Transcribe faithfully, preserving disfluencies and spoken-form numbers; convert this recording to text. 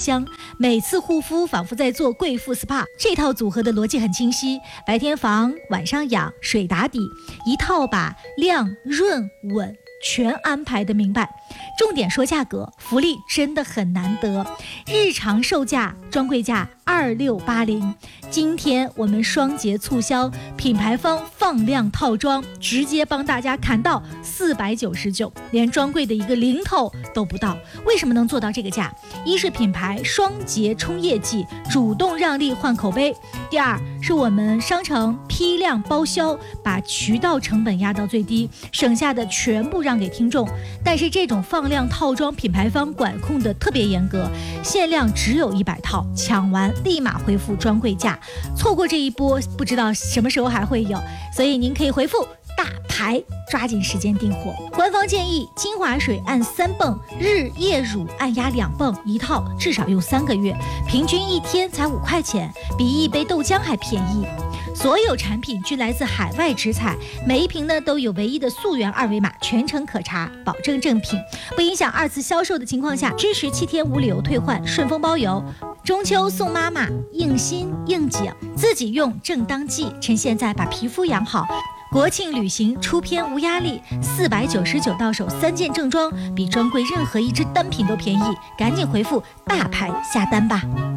香，每次护肤仿佛在做贵妇 S P A。 这套组合的逻辑很清晰，白天防，晚上养，水打底，一套把亮、润、稳全安排的明白。重点说价格，福利真的很难得，日常售价专柜价二六八零，今天我们双节促销，品牌方放量套装直接帮大家砍到四百九十九，连专柜的一个零头都不到。为什么能做到这个价？一是品牌双节冲业绩，主动让利换口碑；第二是我们商城批量包销，把渠道成本压到最低，省下的全部让给听众。但是这种放量套装品牌方管控的特别严格，限量只有一百套，抢完立马恢复专柜价，错过这一波不知道什么时候还会有，所以您可以回复大牌，抓紧时间订货。官方建议精华水按三泵，日夜乳按压两泵，一套至少用三个月，平均一天才五块钱，比一杯豆浆还便宜。所有产品均来自海外直采，每一瓶呢都有唯一的溯源二维码，全程可查，保证正品，不影响二次销售的情况下，支持七天无理由退换，顺丰包邮。中秋送妈妈，应心应景，自己用正当季，趁现在把皮肤养好。国庆旅行出片无压力，四百九十九到手三件正装，比专柜任何一支单品都便宜，赶紧回复大牌下单吧。